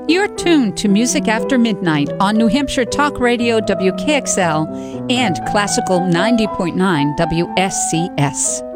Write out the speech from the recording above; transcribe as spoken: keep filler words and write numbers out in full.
You're tuned to Music After Midnight on New Hampshire Talk Radio W K X L and Classical ninety point nine W S C S.